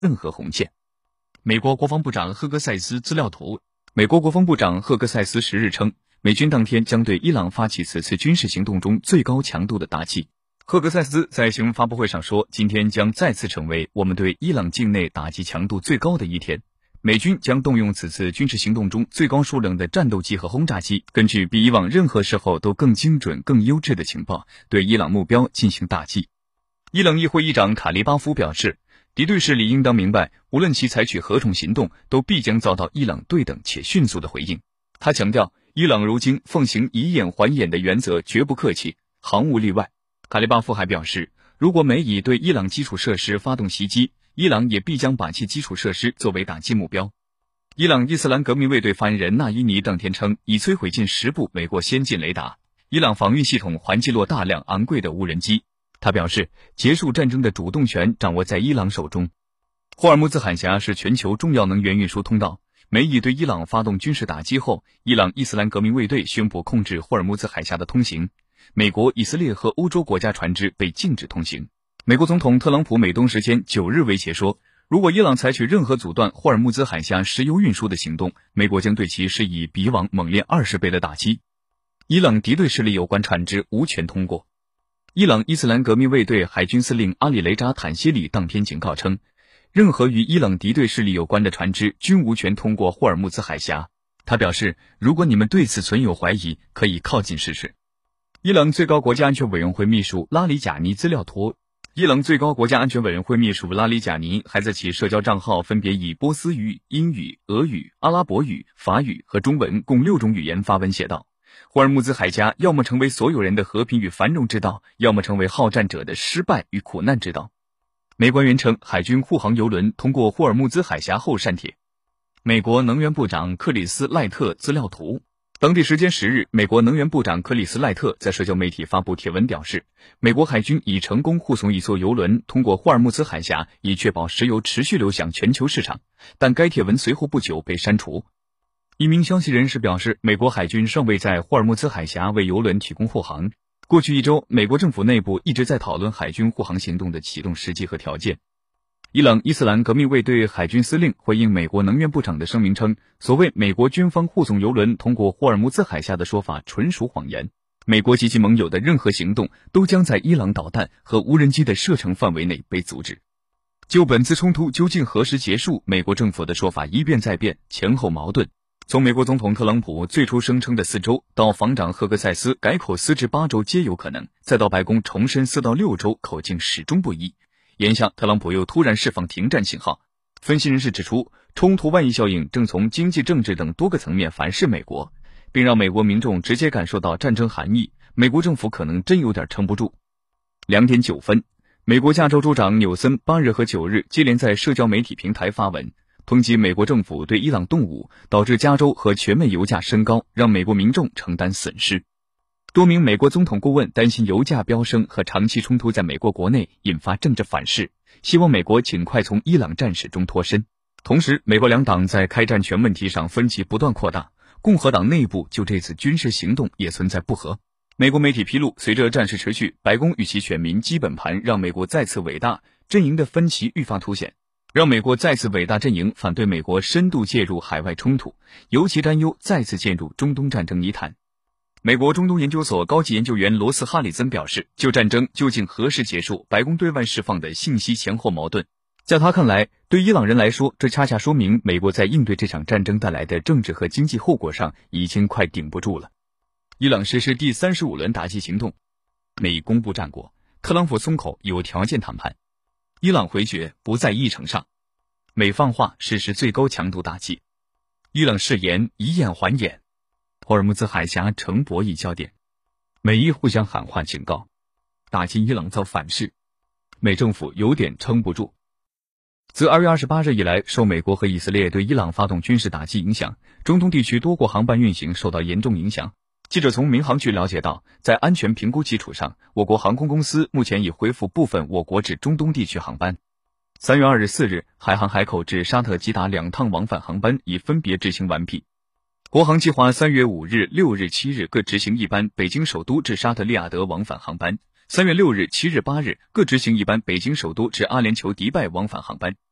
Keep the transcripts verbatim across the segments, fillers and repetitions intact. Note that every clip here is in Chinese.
任何红线。美国国防部长赫格塞斯资料图。美国国防部长赫格塞斯十日称，美军当天将对伊朗发起此次军事行动中最高强度的打击。赫格塞斯在新闻发布会上说，今天将再次成为我们对伊朗境内打击强度最高的一天。美军将动用此次军事行动中最高数量的战斗机和轰炸机，根据比以往任何时候都更精准、更优质的情报，对伊朗目标进行打击。伊朗议会议长卡利巴夫表示，敌对势力应当明白，无论其采取何种行动，都必将遭到伊朗对等且迅速的回应。他强调，伊朗如今奉行以眼还眼的原则，绝不客气，毫无例外。卡利巴夫还表示，如果美以对伊朗基础设施发动袭击，伊朗也必将把其基础设施作为打击目标。伊朗伊斯兰革命卫队发言人纳伊尼当天称，已摧毁近十部美国先进雷达，伊朗防御系统还击落大量昂贵的无人机。他表示，结束战争的主动权掌握在伊朗手中。霍尔木兹海峡是全球重要能源运输通道，美以对伊朗发动军事打击后，伊朗伊斯兰革命卫队宣布控制霍尔木兹海峡的通行，美国、以色列和欧洲国家船只被禁止通行。美国总统特朗普美东时间九日威胁说，如果伊朗采取任何阻断霍尔木兹海峡石油运输的行动，美国将对其施以比往猛烈二十倍的打击。伊朗敌对势力有关船只无权通过。伊朗伊斯兰革命卫队海军司令阿里雷扎坦希里当天警告称，任何与伊朗敌对势力有关的船只均无权通过霍尔木兹海峡。他表示，如果你们对此存有怀疑，可以靠近试试。伊朗最高国家安全委员会秘书拉里贾尼资料图。伊朗最高国家安全委员会秘书拉里贾尼还在其社交账号分别以波斯语、英语、俄语、阿拉伯语、法语和中文共六种语言发文写道，霍尔木兹海峡要么成为所有人的和平与繁荣之道，要么成为好战者的失败与苦难之道。美官员称，海军护航油轮通过霍尔木兹海峡后删帖。美国能源部长克里斯赖特资料图。当地时间十日，美国能源部长克里斯赖特在社交媒体发布帖文表示，美国海军已成功护送一艘油轮通过霍尔木兹海峡，以确保石油持续流向全球市场，但该帖文随后不久被删除。一名消息人士表示，美国海军尚未在霍尔木兹海峡为油轮提供护航。过去一周，美国政府内部一直在讨论海军护航行动的启动时机和条件。伊朗伊斯兰革命卫队海军司令回应美国能源部长的声明称，所谓美国军方护送油轮通过霍尔木兹海峡的说法纯属谎言，美国及其盟友的任何行动都将在伊朗导弹和无人机的射程范围内被阻止。就本次冲突究竟何时结束，美国政府的说法一变再变，前后矛盾。从美国总统特朗普最初声称的四周，到防长赫格塞斯改口四至八周皆有可能，再到白宫重申四到六周，口径始终不一。眼下，特朗普又突然释放停战信号。分析人士指出，冲突外溢效应正从经济、政治等多个层面反噬美国，并让美国民众直接感受到战争含义。美国政府可能真有点撑不住。两点九分，美国加州州长纽森八日和九日接连在社交媒体平台发文，抨击美国政府对伊朗动武，导致加州和全美油价升高，让美国民众承担损失。多名美国总统顾问担心油价飙升和长期冲突在美国国内引发政治反噬，希望美国尽快从伊朗战事中脱身。同时，美国两党在开战权问题上分歧不断扩大，共和党内部就这次军事行动也存在不和。美国媒体披露，随着战事持续，白宫与其选民基本盘让美国再次伟大阵营的分歧愈发凸显，让美国再次伟大阵营反对美国深度介入海外冲突，尤其担忧再次陷入中东战争泥潭。美国中东研究所高级研究员罗斯哈里森表示，就战争究竟何时结束，白宫对外释放的信息前后矛盾。在他看来，对伊朗人来说，这恰恰说明美国在应对这场战争带来的政治和经济后果上已经快顶不住了。伊朗实施第三十五轮打击行动，美公布战果，特朗普松口有条件谈判，伊朗回绝不在议程上，美放话实施最高强度打击，伊朗誓言以眼还眼。霍尔木兹海峡成博弈焦点，美伊互相喊话警告，打击伊朗遭反噬，美政府有点撑不住。自二月二十八日以来，受美国和以色列对伊朗发动军事打击影响，中东地区多国航班运行受到严重影响。记者从民航局了解到，在安全评估基础上，我国航空公司目前已恢复部分我国至中东地区航班。三月二日、四日，海航海口至沙特吉达两趟往返航班已分别执行完毕。国航计划三月五日、六日、七日各执行一班北京首都至沙特利雅得往返航班，三月六日、七日、八日各执行一班北京首都至阿联酋迪拜往返航班。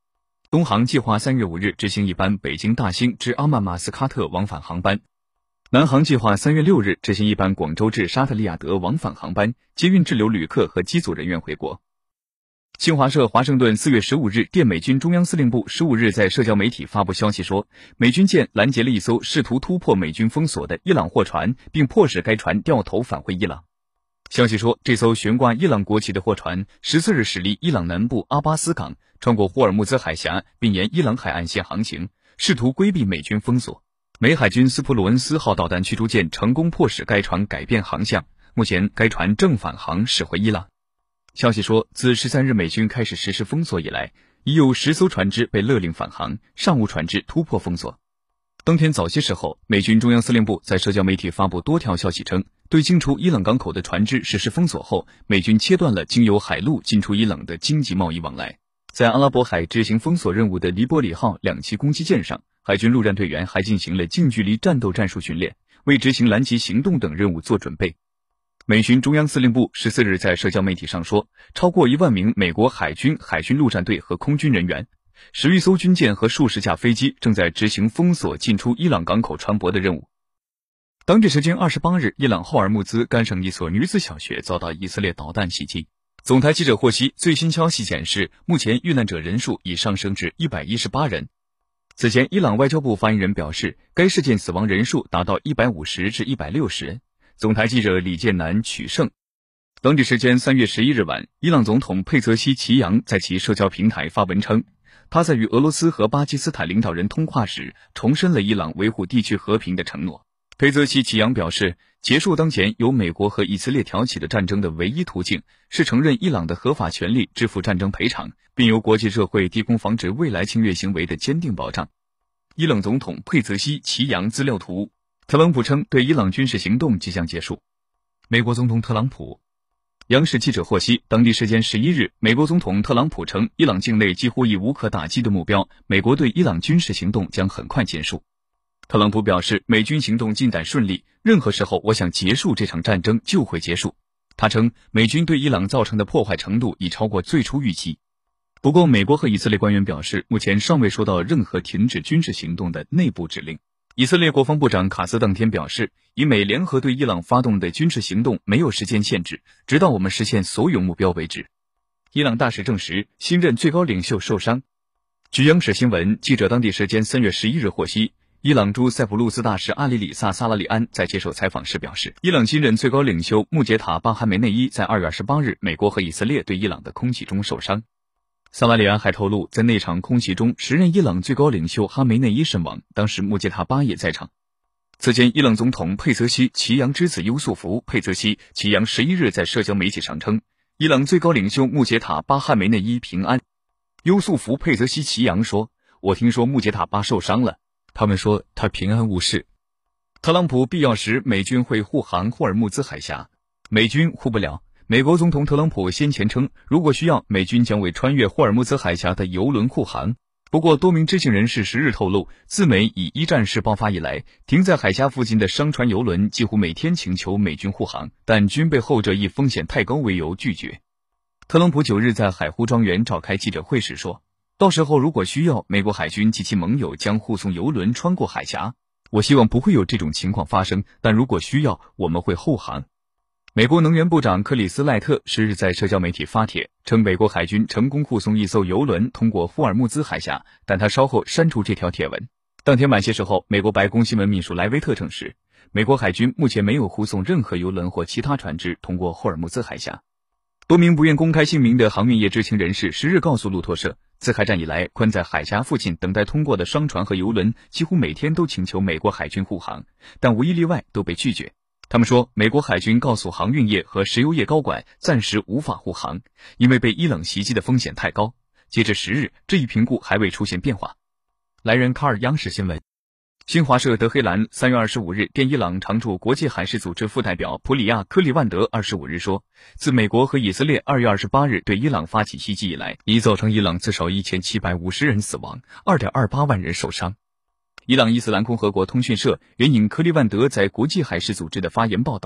东航计划三月五日执行一班北京大兴至阿曼马斯喀特往返航班，南航计划三月六日执行一班广州至沙特利雅得往返航班，接运滞留旅客和机组人员回国。新华社华盛顿四月十五日电美军中央司令部十五日在社交媒体发布消息说，美军舰拦截了一艘试图突破美军封锁的伊朗货船，并迫使该船掉头返回伊朗。消息说，这艘悬挂伊朗国旗的货船十四日驶离伊朗南部阿巴斯港，穿过霍尔木兹海峡，并沿伊朗海岸线航行，试图规避美军封锁。美海军斯普鲁恩斯号导弹驱逐舰成功迫使该船改变航向，目前该船正返航驶回伊朗。消息说，自十三日美军开始实施封锁以来，已有十艘船只被勒令返航，尚无船只突破封锁。当天早些时候，美军中央司令部在社交媒体发布多条消息称，对进出伊朗港口的船只实施封锁后，美军切断了经由海路进出伊朗的经济贸易往来。在阿拉伯海执行封锁任务的黎波里号两栖攻击舰上，海军陆战队员还进行了近距离战斗战术训练，为执行拦截行动等任务做准备。美军中央司令部十四日在社交媒体上说，超过一万名美国海军、海军陆战队和空军人员，十余艘军舰和数十架飞机正在执行封锁进出伊朗港口船舶的任务。当地时间二十八日，伊朗霍尔木兹干省一所女子小学遭到以色列导弹袭击。总台记者获悉，最新消息显示，目前遇难者人数已上升至一百一十八人。此前，伊朗外交部发言人表示，该事件死亡人数达到一百五十至一百六十人。总台记者李建南取胜。当地时间三月十一日晚，伊朗总统佩泽西奇扬在其社交平台发文称，他在与俄罗斯和巴基斯坦领导人通话时，重申了伊朗维护地区和平的承诺。佩泽西奇扬表示，结束当前由美国和以色列挑起的战争的唯一途径，是承认伊朗的合法权利支付战争赔偿，并由国际社会提供防止未来侵略行为的坚定保障。伊朗总统佩泽西奇扬资料图。特朗普称，对伊朗军事行动即将结束。美国总统特朗普。央视记者获悉，当地时间十一日，美国总统特朗普称，伊朗境内几乎已无可打击的目标，美国对伊朗军事行动将很快结束。特朗普表示，美军行动进展顺利，任何时候我想结束这场战争就会结束。他称，美军对伊朗造成的破坏程度已超过最初预期。不过，美国和以色列官员表示，目前尚未收到任何停止军事行动的内部指令。以色列国防部长卡斯当天表示，以美联合对伊朗发动的军事行动没有时间限制，直到我们实现所有目标为止。伊朗大使证实，新任最高领袖受伤。据央视新闻，记者当地时间三月十一日获悉，伊朗驻塞浦路斯大使阿里里萨萨拉里安在接受采访时表示，伊朗新任最高领袖穆杰塔巴汗梅内伊在二月二十八日美国和以色列对伊朗的空袭中受伤。萨拉里安还透露，在那场空袭中，时任伊朗最高领袖哈梅内伊身亡，当时穆杰塔巴也在场。此前，伊朗总统佩泽西奇扬之子优素福佩泽西奇扬十一日在社交媒体上称，伊朗最高领袖穆杰塔巴汗梅内伊平安。优素福佩泽西奇扬说，我听说穆杰塔巴受伤了，他们说他平安无事。特朗普必要时美军会护航霍尔木兹海峡，美军护不了。美国总统特朗普先前称，如果需要，美军将为穿越霍尔木兹海峡的油轮护航。不过，多名知情人士十日透露，自美以一战事爆发以来，停在海峡附近的商船油轮几乎每天请求美军护航，但均被后者以风险太高为由拒绝。特朗普九日在海湖庄园召开记者会时说，到时候如果需要，美国海军及其盟友将护送油轮穿过海峡。我希望不会有这种情况发生，但如果需要，我们会护航。美国能源部长克里斯赖特十日在社交媒体发帖称，美国海军成功护送一艘油轮通过霍尔木兹海峡，但他稍后删除这条帖文。当天晚些时候，美国白宫新闻秘书莱维特证实，美国海军目前没有护送任何油轮或其他船只通过霍尔木兹海峡。多名不愿公开姓名的航运业知情人士十日告诉路透社，自开战以来，关在海峡附近等待通过的商船和油轮几乎每天都请求美国海军护航，但无一例外都被拒绝。他们说，美国海军告诉航运业和石油业高管，暂时无法护航，因为被伊朗袭击的风险太高。截至十日，这一评估还未出现变化。来源卡尔央视新闻。新华社德黑兰三月二十五日电伊朗常驻国际海事组织副代表普里亚科利万德二十五日说，自美国和以色列二月二十八日对伊朗发起袭击以来，已造成伊朗至少一千七百五十人死亡，二点二八万人受伤。伊朗伊斯兰共和国通讯社援引科利万德在国际海事组织的发言报道，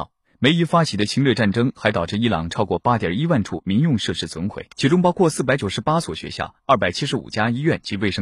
梅伊发起的侵略战争还导致伊朗超过 八点一万处民用设施损毁，其中包括四百九十八所学校、二百七十五家医院及卫生